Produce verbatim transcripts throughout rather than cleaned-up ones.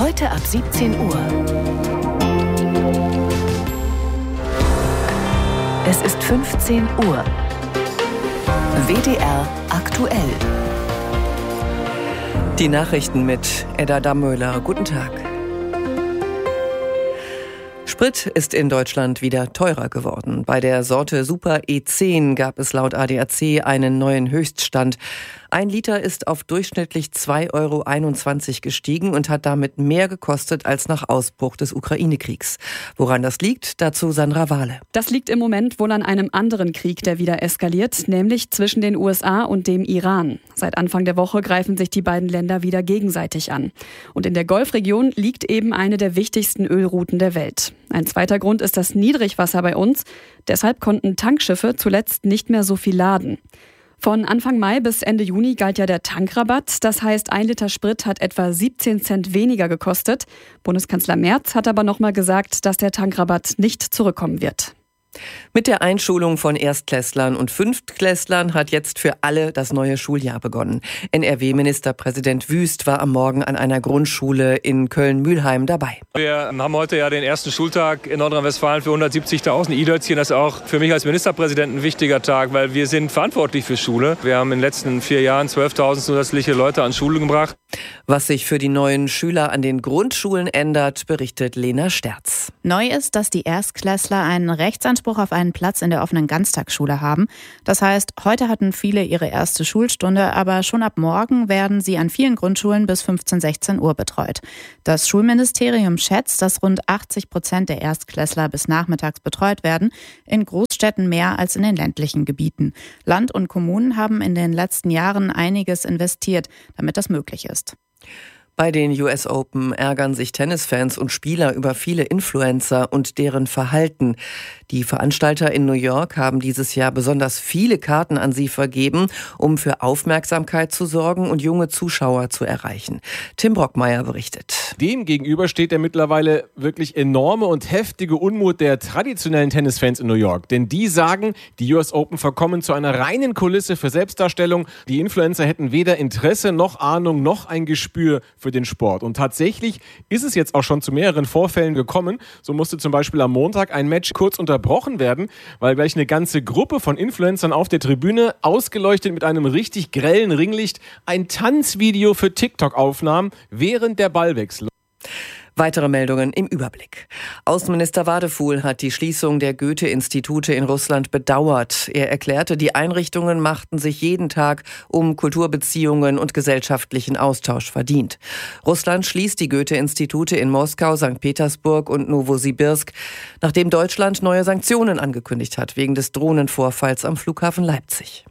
Heute ab siebzehn Uhr. Es ist fünfzehn Uhr. W D R aktuell. Die Nachrichten mit Edda Dammöhler. Guten Tag. Sprit ist in Deutschland wieder teurer geworden. Bei der Sorte Super E zehn gab es laut A D A C einen neuen Höchststand. Ein Liter ist auf durchschnittlich zwei Euro einundzwanzig gestiegen und hat damit mehr gekostet als nach Ausbruch des Ukraine-Kriegs. Woran das liegt, dazu Sandra Wahle. Das liegt im Moment wohl an einem anderen Krieg, der wieder eskaliert, nämlich zwischen den U S A und dem Iran. Seit Anfang der Woche greifen sich die beiden Länder wieder gegenseitig an. Und in der Golfregion liegt eben eine der wichtigsten Ölrouten der Welt. Ein zweiter Grund ist das Niedrigwasser bei uns. Deshalb konnten Tankschiffe zuletzt nicht mehr so viel laden. Von Anfang Mai bis Ende Juni galt ja der Tankrabatt. Das heißt, ein Liter Sprit hat etwa siebzehn Cent weniger gekostet. Bundeskanzler Merz hat aber nochmal gesagt, dass der Tankrabatt nicht zurückkommen wird. Mit der Einschulung von Erstklässlern und Fünftklässlern hat jetzt für alle das neue Schuljahr begonnen. N R W-Ministerpräsident Wüst war am Morgen an einer Grundschule in Köln-Mühlheim dabei. Wir haben heute ja den ersten Schultag in Nordrhein-Westfalen für hundertsiebzigtausend I-Dötzchen. Das ist auch für mich als Ministerpräsident ein wichtiger Tag, weil wir sind verantwortlich für Schule. Wir haben in den letzten vier Jahren zwölftausend zusätzliche Leute an Schule gebracht. Was sich für die neuen Schüler an den Grundschulen ändert, berichtet Lena Sterz. Neu ist, dass die Erstklässler einen Rechtsanspruch auf einen Platz in der offenen Ganztagsschule haben. Das heißt, heute hatten viele ihre erste Schulstunde, aber schon ab morgen werden sie an vielen Grundschulen bis fünfzehn, sechzehn Uhr betreut. Das Schulministerium schätzt, dass rund achtzig Prozent der Erstklässler bis nachmittags betreut werden, in Großstädten mehr als in den ländlichen Gebieten. Land und Kommunen haben in den letzten Jahren einiges investiert, damit das möglich ist. Bei den U S Open ärgern sich Tennisfans und Spieler über viele Influencer und deren Verhalten. Die Veranstalter in New York haben dieses Jahr besonders viele Karten an sie vergeben, um für Aufmerksamkeit zu sorgen und junge Zuschauer zu erreichen. Tim Brockmeier berichtet. Dem gegenüber steht der mittlerweile wirklich enorme und heftige Unmut der traditionellen Tennisfans in New York. Denn die sagen, die U S Open verkommen zu einer reinen Kulisse für Selbstdarstellung. Die Influencer hätten weder Interesse noch Ahnung noch ein Gespür für den Sport. Und tatsächlich ist es jetzt auch schon zu mehreren Vorfällen gekommen. So musste zum Beispiel am Montag ein Match kurz unterbrochen werden, weil gleich eine ganze Gruppe von Influencern auf der Tribüne, ausgeleuchtet mit einem richtig grellen Ringlicht, ein Tanzvideo für TikTok aufnahm während der Ballwechsel. Weitere Meldungen im Überblick. Außenminister Wadefuhl hat die Schließung der Goethe-Institute in Russland bedauert. Er erklärte, die Einrichtungen machten sich jeden Tag um Kulturbeziehungen und gesellschaftlichen Austausch verdient. Russland schließt die Goethe-Institute in Moskau, Sankt Petersburg und Nowosibirsk, nachdem Deutschland neue Sanktionen angekündigt hat wegen des Drohnenvorfalls am Flughafen Leipzig.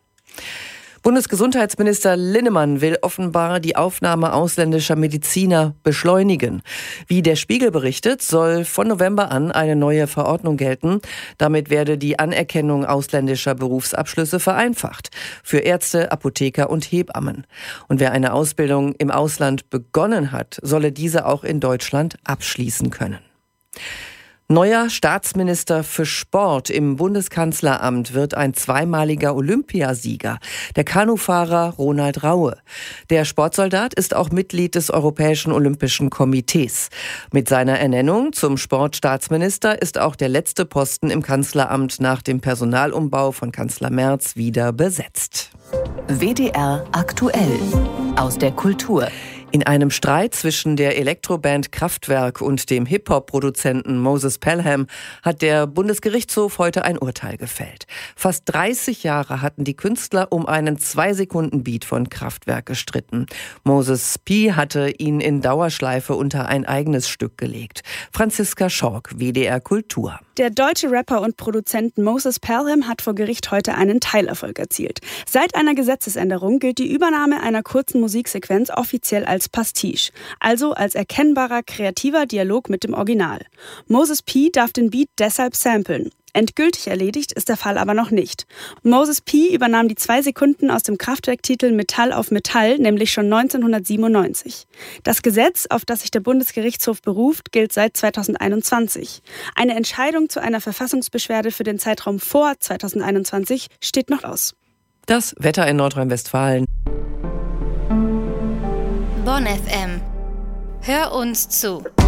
Bundesgesundheitsminister Linnemann will offenbar die Aufnahme ausländischer Mediziner beschleunigen. Wie der Spiegel berichtet, soll von November an eine neue Verordnung gelten. Damit werde die Anerkennung ausländischer Berufsabschlüsse vereinfacht. Für Ärzte, Apotheker und Hebammen. Und wer eine Ausbildung im Ausland begonnen hat, solle diese auch in Deutschland abschließen können. Neuer Staatsminister für Sport im Bundeskanzleramt wird ein zweimaliger Olympiasieger, der Kanufahrer Ronald Raue. Der Sportsoldat ist auch Mitglied des Europäischen Olympischen Komitees. Mit seiner Ernennung zum Sportstaatsminister ist auch der letzte Posten im Kanzleramt nach dem Personalumbau von Kanzler Merz wieder besetzt. W D R aktuell aus der Kultur. In einem Streit zwischen der Elektroband Kraftwerk und dem Hip-Hop-Produzenten Moses Pelham hat der Bundesgerichtshof heute ein Urteil gefällt. Fast dreißig Jahre hatten die Künstler um einen zwei-Sekunden-Beat von Kraftwerk gestritten. Moses P. hatte ihn in Dauerschleife unter ein eigenes Stück gelegt. Franziska Schork, W D R Kultur. Der deutsche Rapper und Produzent Moses Pelham hat vor Gericht heute einen Teilerfolg erzielt. Seit einer Gesetzesänderung gilt die Übernahme einer kurzen Musiksequenz offiziell als Pastiche, also als erkennbarer kreativer Dialog mit dem Original. Moses P. darf den Beat deshalb samplen. Endgültig erledigt ist der Fall aber noch nicht. Moses P. übernahm die zwei Sekunden aus dem Kraftwerk-Titel Metall auf Metall, nämlich schon neunzehnhundertsiebenundneunzig. Das Gesetz, auf das sich der Bundesgerichtshof beruft, gilt seit zweitausendeinundzwanzig. Eine Entscheidung zu einer Verfassungsbeschwerde für den Zeitraum vor zweitausendeinundzwanzig steht noch aus. Das Wetter in Nordrhein-Westfalen. Bonn F M. Hör uns zu.